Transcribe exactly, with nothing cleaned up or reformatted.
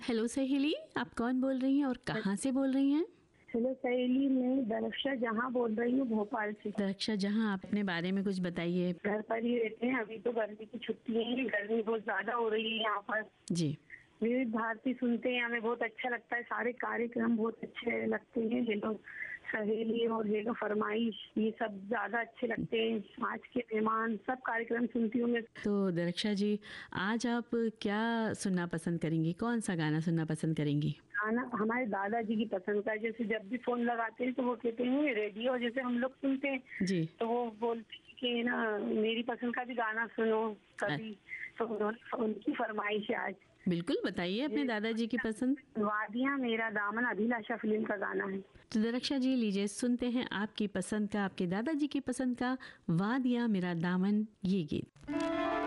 Hello सहेली, आप कौन बोल रही हैं और कहाँ से बोल रही हैं? हेलो सहेली, मैं दरक्षा जहाँ बोल रही हूँ, भोपाल से। दरक्षा जहाँ, आप अपने बारे में कुछ बताइए। घर पर ही रहते हैं, अभी तो गर्मी की छुट्टी है, गर्मी बहुत ज्यादा हो रही है यहाँ पर। जी। विविध भारती सुनते हैं, हमें बहुत अच्छा लगता है, सारे कार्यक्रम बहुत अच्छे लगते हैं। हेलो सहेली और हेलो फरमाइश, ये सब ज्यादा अच्छे लगते हैं। आज के मेहमान, सब कार्यक्रम सुनती हूँ मैं। तो दरक्षा जी, आज आप क्या सुनना पसंद करेंगी? कौन सा गाना सुनना पसंद करेंगी? गाना हमारे दादाजी की पसंद का, जैसे जब भी फोन लगाते हैं तो वो कहते हैं रेडियो जैसे हम लोग सुनते हैं जी। तो वो बोलते हैं कि ना मेरी पसंद का भी गाना सुनो कभी। तो उन्होंने उनकी फरमाइश है आज। बिल्कुल बताइए अपने दादाजी की पसंद। वादियाँ मेरा दामन, अभिलाषा फिल्म का गाना है। तो दरक्षा जी, लीजिए सुनते हैं आपकी पसंद का, आपके दादाजी की पसंद का वादियाँ मेरा दामन, ये गीत।